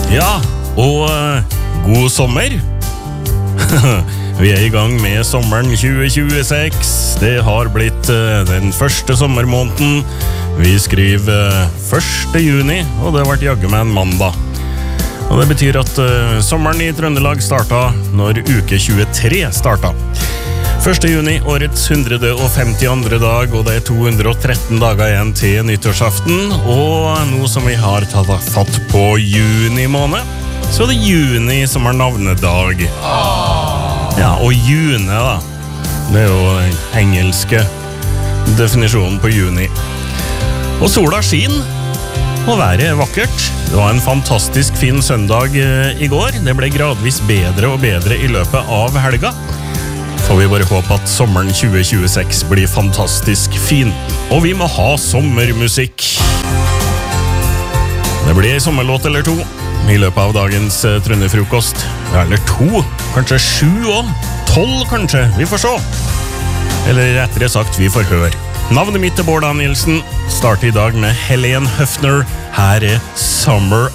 Ja, og god sommer. Vi I gang med sommeren 2026. Det har blitt den første sommermåneden. Vi skriver 1. juni, og det har vært jaggu med en mandag. Og det betyr at sommeren I Trøndelag startet når uke 23 startet. 1. juni, årets 152. dag, og det 213 dager igjen til nyttårsaften. Og nå som vi har tatt fatt på juni måned, så det juni som navnedag. Ja, og juni da, det jo den engelske definisjonen på juni. Og sola skin, og været vakkert. Det var en fantastisk fin søndag I går. Det ble gradvis bedre og bedre I løpet av helga. Får vi bare håpe at sommeren 2026 blir fantastisk fin. Og vi må ha sommermusikk. Det blir en sommerlåt eller to I løpet av dagens trønderfrokost. Ja, eller 2, kanskje 7 også. 12 kanskje, vi får se. Eller rettere sagt, vi får høre. Navnet mitt Bård Danielsen. Starter I dag med Helene Høfner. Her Summer